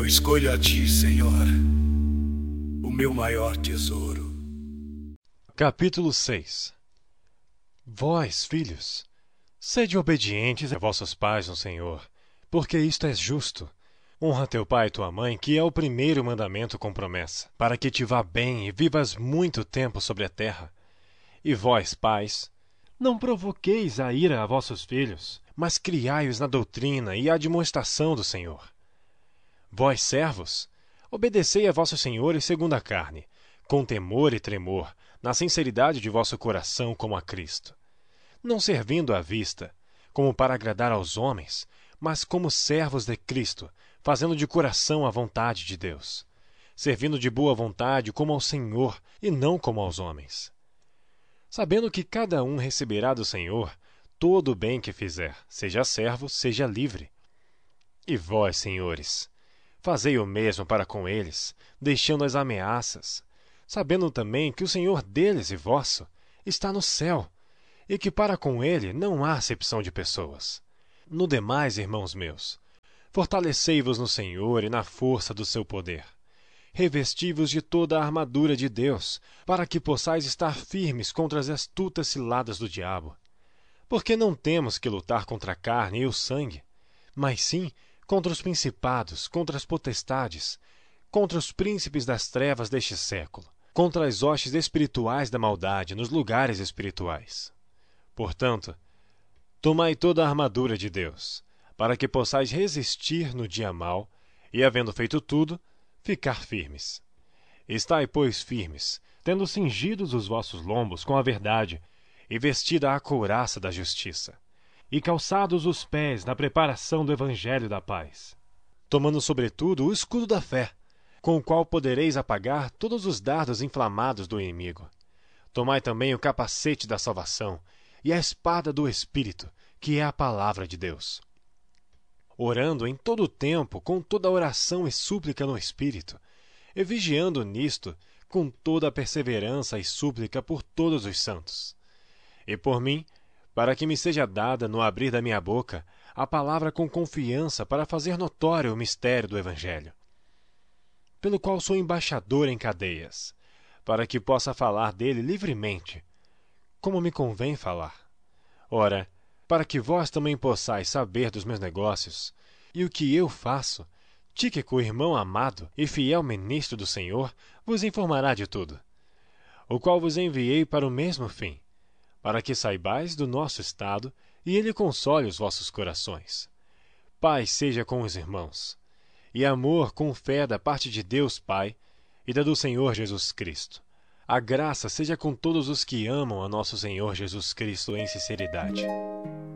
Eu escolho a ti, Senhor, o meu maior tesouro. Capítulo 6. Vós, filhos, sede obedientes a vossos pais no Senhor, porque isto é justo. Honra teu pai e tua mãe, que é o primeiro mandamento com promessa, para que te vá bem e vivas muito tempo sobre a terra. E vós, pais, não provoqueis a ira a vossos filhos, mas criai-os na doutrina e admoestação do Senhor. Vós, servos, obedecei a vossos senhores segundo a carne, com temor e tremor, na sinceridade de vosso coração como a Cristo, não servindo à vista, como para agradar aos homens, mas como servos de Cristo, fazendo de coração a vontade de Deus, servindo de boa vontade como ao Senhor e não como aos homens, sabendo que cada um receberá do Senhor todo o bem que fizer, seja servo, seja livre. E vós, senhores, fazei o mesmo para com eles, deixando as ameaças, sabendo também que o Senhor deles e vosso está no céu, e que para com ele não há acepção de pessoas. No demais, irmãos meus, fortalecei-vos no Senhor e na força do seu poder. Revesti-vos de toda a armadura de Deus, para que possais estar firmes contra as astutas ciladas do diabo. Porque não temos que lutar contra a carne e o sangue, mas sim contra os principados, contra as potestades, contra os príncipes das trevas deste século, contra as hostes espirituais da maldade nos lugares espirituais. Portanto, tomai toda a armadura de Deus, para que possais resistir no dia mau e, havendo feito tudo, ficar firmes. Estai, pois, firmes, tendo cingidos os vossos lombos com a verdade, e vestida a couraça da justiça, e calçados os pés na preparação do evangelho da paz, tomando sobretudo o escudo da fé, com o qual podereis apagar todos os dardos inflamados do inimigo. Tomai também o capacete da salvação e a espada do Espírito, que é a palavra de Deus, orando em todo o tempo com toda oração e súplica no Espírito, e vigiando nisto com toda a perseverança e súplica por todos os santos. E por mim, para que me seja dada no abrir da minha boca a palavra com confiança para fazer notório o mistério do Evangelho, pelo qual sou embaixador em cadeias, para que possa falar dele livremente, como me convém falar. Ora, para que vós também possais saber dos meus negócios e o que eu faço, Tíquico, irmão amado e fiel ministro do Senhor, vos informará de tudo, o qual vos enviei para o mesmo fim, para que saibais do nosso estado e ele console os vossos corações. Paz seja com os irmãos, e amor com fé da parte de Deus Pai e da do Senhor Jesus Cristo. A graça seja com todos os que amam a nosso Senhor Jesus Cristo em sinceridade.